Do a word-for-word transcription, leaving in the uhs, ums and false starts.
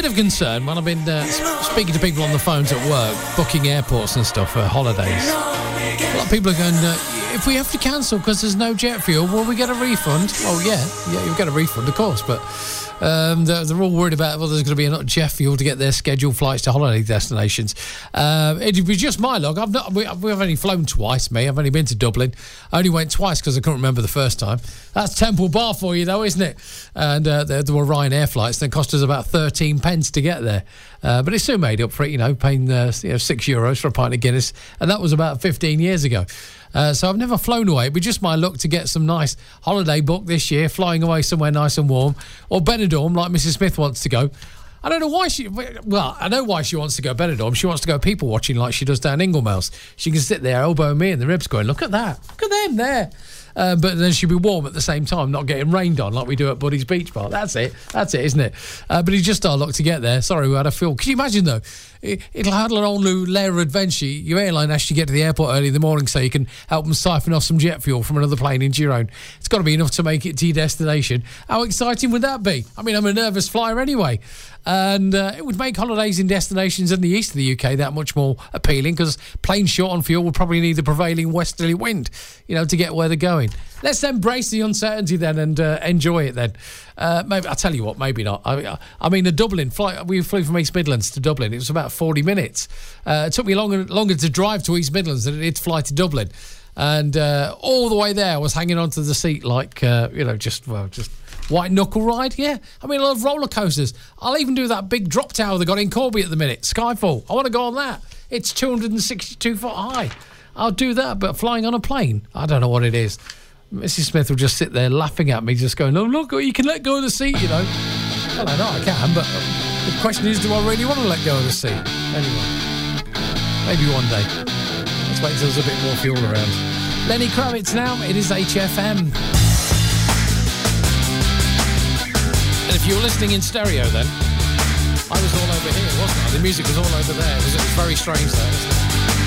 bit of concern when I've been uh, speaking to people on the phones at work, booking airports and stuff for holidays. A lot of people are going, uh, if we have to cancel because there's no jet fuel, will we get a refund? Well, yeah, yeah, you'll get a refund, of course, but um, they're, they're all worried about, well, there's going to be enough jet fuel to get their scheduled flights to holiday destinations. Uh, it'd be just my luck. I've not, we, we've only flown twice, me. I've only been to Dublin. I only went twice because I couldn't remember the first time. That's Temple Bar for you, though, isn't it? And uh, there, there were Ryanair flights that cost us about thirteen pence to get there. Uh, but it soon made up for it, you know, paying uh, you know, six euros for a pint of Guinness. And that was about fifteen years ago. Uh, so I've never flown away. It'd be just my luck to get some nice holiday booked this year, flying away somewhere nice and warm. Or Benidorm, like Missus Smith wants to go. I don't know why she... Well, I know why she wants to go Benidorm. She wants to go people watching like she does down Inglemells. She can sit there elbowing me in the ribs going, look at that. Look at them there. Uh, but then she'll be warm at the same time, not getting rained on like we do at Buddy's Beach Bar. That's it. That's it, isn't it? Uh, but he's just our luck to get there. Sorry, we had a feel. Can you imagine, though? It, it'll have a whole new layer of adventure. Your airline has to get to the airport early in the morning so you can help them siphon off some jet fuel from another plane into your own. It's got to be enough to make it to your destination. How exciting would that be? I mean, I'm a nervous flyer anyway. And uh, it would make holidays in destinations in the east of the U K that much more appealing because planes short on fuel would probably need the prevailing westerly wind, you know, to get where they're going. Let's embrace the uncertainty then and uh, enjoy it then. Uh, maybe I'll tell you what, maybe not. I, I mean, the Dublin flight, we flew from East Midlands to Dublin. It was about forty minutes. Uh, it took me longer longer to drive to East Midlands than it did to fly to Dublin. And uh, all the way there, I was hanging onto the seat like, uh, you know, just, well, just... white knuckle ride, yeah. I mean, I love roller coasters. I'll even do that big drop tower they got in Corby at the minute, Skyfall. I want to go on that. It's two hundred sixty-two foot high. I'll do that, but flying on a plane, I don't know what it is. Missus Smith will just sit there laughing at me, just going, oh, look, you can let go of the seat, you know. Well, I know I can, but the question is, do I really want to let go of the seat? Anyway, maybe one day. Let's wait until there's a bit more fuel around. Lenny Kravitz now, it is H F M. And if you were listening in stereo then, I was all over here, wasn't I? The music was all over there. It was, it was very strange there, isn't it?